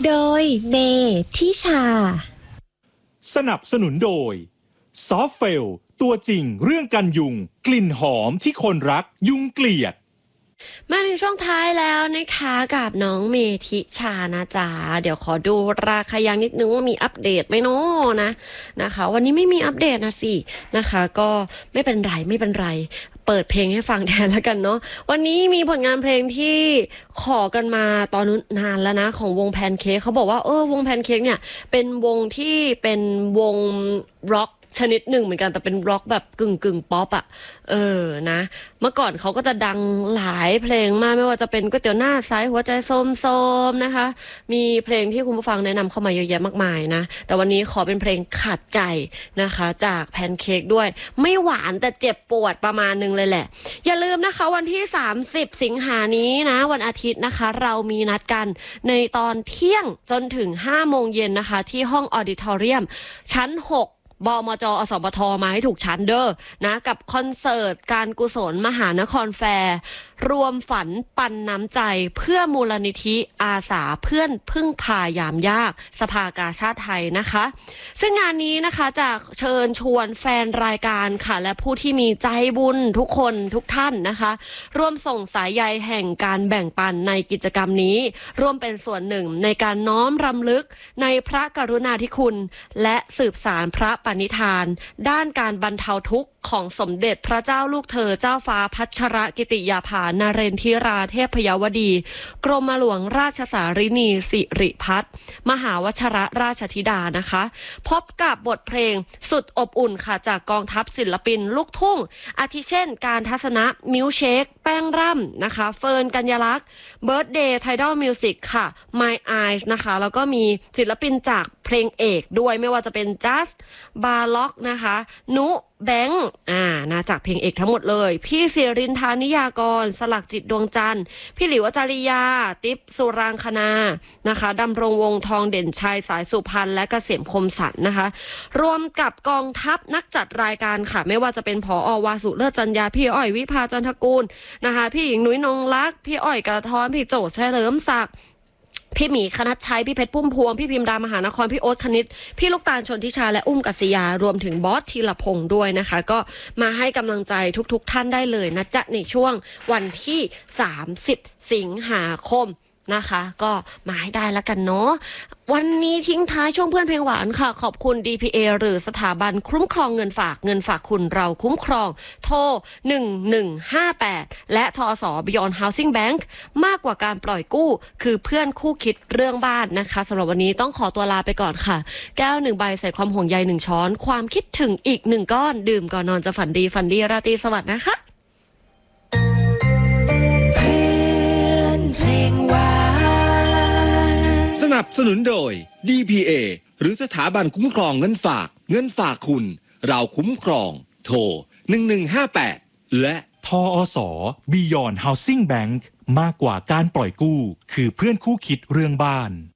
โดยเมทิชาสนับสนุนโดยซอฟเฟลตัวจริงเรื่องกันยุงกลิ่นหอมที่คนรักยุงเกลียดมาถึงช่วงท้ายแล้วนะคะกับน้องเมทิชานะจ๊ะเดี๋ยวขอดูราคายังนิดนึงว่ามีอัปเดตไหมเนาะนะคะวันนี้ไม่มีอัปเดตนะสินะคะก็ไม่เป็นไรเปิดเพลงให้ฟังแทนแล้วกันเนาะวันนี้มีผลงานเพลงที่ขอกันมาตอนนานแล้วนะของวงแพนเค้กเขาบอกว่าวงแพนเค้กเนี่ยเป็นวงที่เป็นวงร็อกชนิดหนึ่งเหมือนกันแต่เป็นร็อกแบบกึ่งป๊อปอ่ะนะเมื่อก่อนเขาก็จะดังหลายเพลงมากไม่ว่าจะเป็นก๋วยเตี๋ยวหน้าซ้ายหัวใจส้มๆนะคะมีเพลงที่คุณผู้ฟังแนะนำเข้ามาเยอะแยะมากมายนะแต่วันนี้ขอเป็นเพลงขาดใจนะคะจากแพนเค้กด้วยไม่หวานแต่เจ็บปวดประมาณนึงเลยแหละอย่าลืมนะคะวันที่30สิงหานี้นะวันอาทิตย์นะคะเรามีนัดกันในตอนเที่ยงจนถึง5 โมงเย็นนะคะที่ห้องออดิทอเรียมชั้น6บมจ.อสมทมาให้ถูกชั้นเด้อนะกับคอนเสิร์ตการกุศลมหานครแฟร์รวมฝันปันน้ำใจเพื่อมูลนิธิอาสาเพื่อนพึ่งพายามยากสภากาชาติไทยนะคะซึ่งงานนี้นะคะจะเชิญชวนแฟนรายการค่ะและผู้ที่มีใจบุญทุกคนทุกท่านนะคะร่วมส่งสายใยแห่งการแบ่งปันในกิจกรรมนี้ร่วมเป็นส่วนหนึ่งในการน้อมรำลึกในพระกรุณาธิคุณและสืบสานพระปณิธานด้านการบรรเทาทุกข์ของสมเด็จพระเจ้าลูกเธอเจ้าฟ้าพัชรกิติยาภานเรนทิราเทพยวดีกรมหลวงราชสารินีสิริพัฒน์มหาวชรราชธิดานะคะพบกับบทเพลงสุดอบอุ่นค่ะจากกองทัพศิลปินลูกทุ่งอาทิเช่นการทัศนะมิวเชคแป้งร่ำนะคะเฟิร์นกัญญาลักษณ์เบิร์ธเดย์ไทดอลมิวสิกค่ะ My Eyes นะคะแล้วก็มีศิลปินจากเพลงเอกด้วยไม่ว่าจะเป็นจัสบาล็อกนะคะนุแบงค์นะจากเพลงเอกทั้งหมดเลยพี่ศิรินทานิยากรสลักจิตดวงจันทร์พี่หลิวอาจาริยาติ๊บสุรางคณานะคะดำรงวงทองเด่นชัยสายสุพรรณและเกษมคมสันนะคะรวมกับกองทัพนักจัดรายการค่ะไม่ว่าจะเป็นผอ.วาสุเลิศจันยาพี่อ้อยวิภาจันทกูลนะคะพี่หญิงนุ้ยนงรักพี่อ้อยกระท้อนพี่โจเฉลิมศักดิ์พี่หมีคณัชชัยพี่เพชรพุ่มพวงพี่พิมดามหานครพี่โอ๊ตคณิตพี่ลูกตาลชนทิชาและอุ้มกัศยารวมถึงบอสธีรพงษ์ด้วยนะคะก็มาให้กำลังใจทุกท่านได้เลยนะจ๊ะในช่วงวันที่30สิงหาคมนะคะก็มาให้ได้แล้วกันเนาะวันนี้ทิ้งท้ายช่วงเพื่อนเพลงหวานค่ะขอบคุณ DPA หรือสถาบันคุ้มครองเงินฝากคุณเราคุ้มครองโทร1158และทส Beyond Housing Bank มากกว่าการปล่อยกู้คือเพื่อนคู่คิดเรื่องบ้านนะคะสำหรับวันนี้ต้องขอตัวลาไปก่อนค่ะแก้ว1ใบใส่ความห่วงใย1ช้อนความคิดถึงอีก1ก้อนดื่มก่อนนอนจะฝันดีราตรีสวัสดิ์นะคะสนับสนุนโดย DPA หรือสถาบันคุ้มครองเงินฝากคุณเราคุ้มครองโทร1158และทอส Beyond Housing Bank มากกว่าการปล่อยกู้คือเพื่อนคู่คิดเรื่องบ้าน